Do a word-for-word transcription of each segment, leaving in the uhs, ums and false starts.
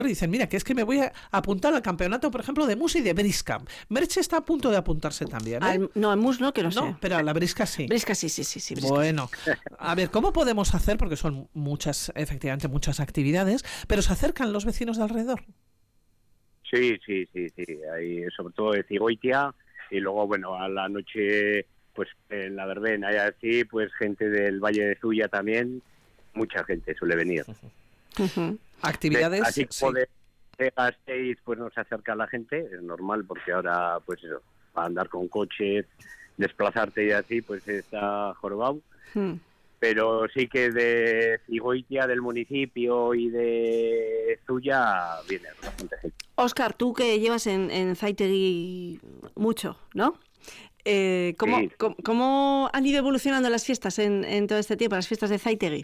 y dicen, mira, que es que me voy a apuntar al campeonato, por ejemplo, de mus y de brisca. Merche está a punto de apuntarse también, ¿eh? Al, no, al mus no, que no, no sé. pero a la brisca sí. Brisca sí, sí, sí. sí brisca bueno, sí. A ver, ¿cómo podemos hacer? Porque son muchas, efectivamente, muchas actividades, pero ¿se acercan los vecinos de alrededor? Sí, sí, sí, sí. Ahí, sobre todo de Cigoitia, y luego, bueno, a la noche, pues en la verbena y así, pues gente del Valle de Zuya también, mucha gente suele venir. Uh-huh. Actividades, así sí. como de Gasteiz, pues nos acerca la gente, es normal, porque ahora, pues eso, para andar con coches, desplazarte y así, pues está jorobado. Uh-huh. Pero sí que de Cigoitia, del municipio y de Zuya viene bastante gente. Óscar, tú que llevas en, en Zaitegui mucho, ¿no? Eh, ¿cómo, sí. ¿cómo, ¿Cómo han ido evolucionando las fiestas en, en todo este tiempo, las fiestas de Zaitegui?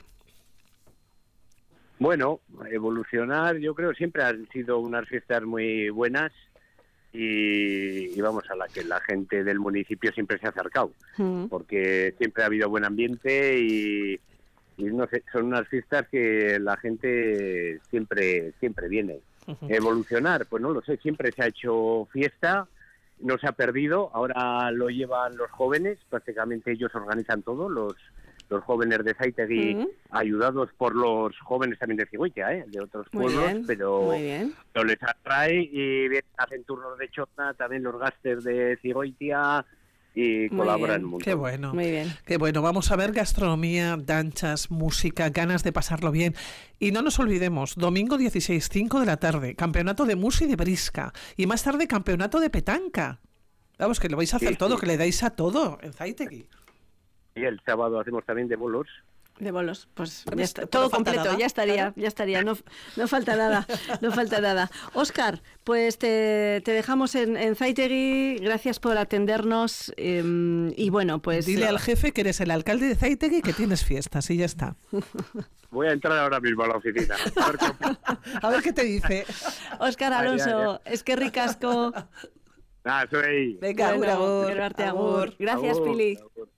Bueno, evolucionar, yo creo, siempre han sido unas fiestas muy buenas y, y vamos, a la que la gente del municipio siempre se ha acercado, uh-huh. porque siempre ha habido buen ambiente y, y no sé, son unas fiestas que la gente siempre siempre viene. Uh-huh. Evolucionar, pues no lo sé, siempre se ha hecho fiesta, no se ha perdido, ahora lo llevan los jóvenes, prácticamente ellos organizan todo, los los jóvenes de Zaitegui, uh-huh. ayudados por los jóvenes también de Cigoitia, ¿eh? De otros muy pueblos, bien, pero, muy bien. pero les atrae y bien, hacen turnos de chota, también los gasters de Cigoitia y muy colaboran mucho. Qué bueno, muy bien. Qué bueno, vamos a ver gastronomía, danzas, música, ganas de pasarlo bien. Y no nos olvidemos, domingo dieciséis, cinco de la tarde, campeonato de mus y de brisca, y más tarde campeonato de petanca. Vamos, que lo vais a hacer sí, todo, sí. que le dais a todo en Zaitegui. Y el sábado hacemos también de bolos. De bolos, pues ya está, todo completo, nada, ya estaría, claro. ya estaría, no, no falta nada, no falta nada. Óscar, pues te, te dejamos en, en Zaitegui, gracias por atendernos eh, y bueno, pues... Dile al jefe que eres el alcalde de Zaitegui y que tienes fiestas y ya está. Voy a entrar ahora mismo a la oficina. A ver, a ver qué te dice. Óscar Alonso, es que ricasco. Ah, soy... Venga, bueno, agur, agur. Gracias, agur. Pili. Agur.